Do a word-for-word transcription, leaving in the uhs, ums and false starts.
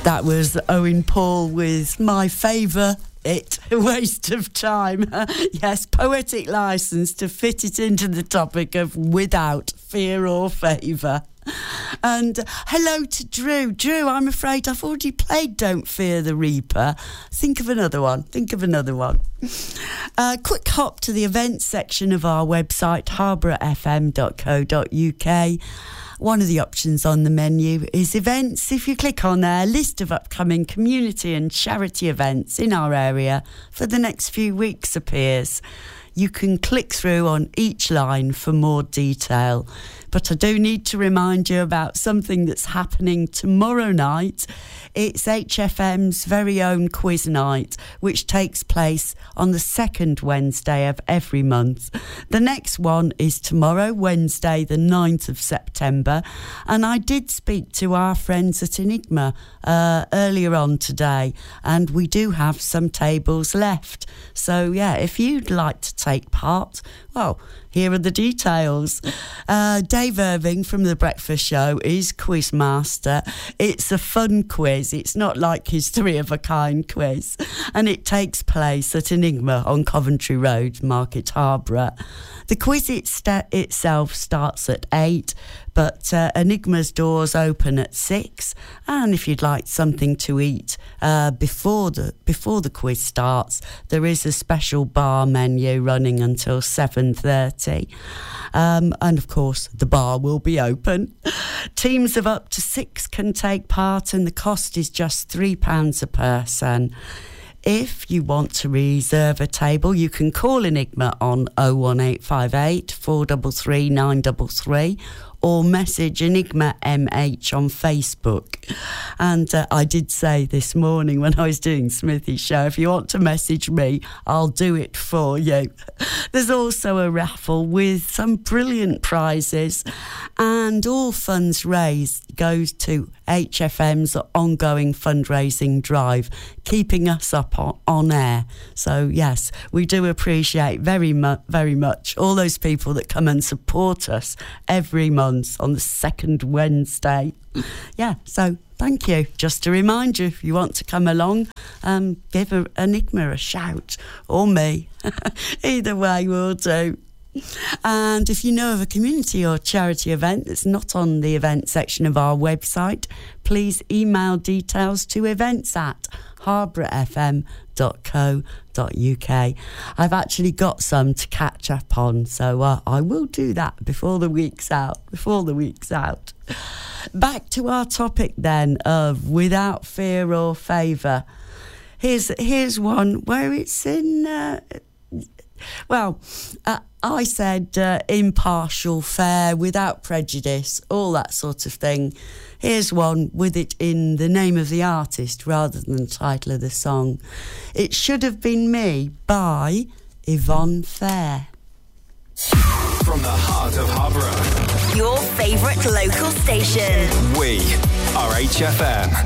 That was Owen Paul with My Favour It, a waste of time. Yes, poetic licence to fit it into the topic of without fear or favour. And hello to Drew. Drew, I'm afraid I've already played Don't Fear the Reaper. Think of another one. Think of another one. Uh, quick hop to the events section of our website, harborough f m dot co dot u k. One of the options on the menu is events. If you click on there, list of upcoming community and charity events in our area for the next few weeks appears. You can click through on each line for more detail. But I do need to remind you about something that's happening tomorrow night. It's H F M's very own quiz night, which takes place on the second Wednesday of every month. The next one is tomorrow, Wednesday, the ninth of September. And I did speak to our friends at Enigma uh, earlier on today, and we do have some tables left. So, yeah, if you'd like to take part, well, here are the details. Uh, Dave Irving from The Breakfast Show is quiz master. It's a fun quiz. It's not like his three-of-a-kind quiz. And it takes place at Enigma on Coventry Road, Market Harborough. The quiz it st- itself starts at eight, but uh, Enigma's doors open at six. And if you'd like something to eat uh, before the before the quiz starts, there is a special bar menu running until seven thirty. Um, and of course, the bar will be open. Teams of up to six can take part, and the cost is just three pounds a person. If you want to reserve a table, you can call Enigma on oh one eight five eight, four three three, nine three three or message Enigma M H on Facebook. And uh, I did say this morning when I was doing Smithy's show, if you want to message me, I'll do it for you. There's also a raffle with some brilliant prizes, and all funds raised goes to H F M's ongoing fundraising drive, keeping us up on, on air. So yes, we do appreciate very much, very much all those people that come and support us every month on the second Wednesday. Yeah, so thank you. Just to remind you, if you want to come along, um, give a, Enigma a shout, or me. Either way will do. And if you know of a community or charity event that's not on the event section of our website, please email details to events at harborough f m dot co dot u k. I've actually got some to catch up on, so uh, I will do that before the week's out. Before the week's out. Back to our topic then of without fear or favour. Here's here's one where it's in. Uh, well, uh, I said uh, impartial, fair, without prejudice, all that sort of thing. Here's one with it in the name of the artist rather than the title of the song. It Should Have Been Me by Yvonne Fair. From the heart of Harborough, your favourite local station. We are H F M.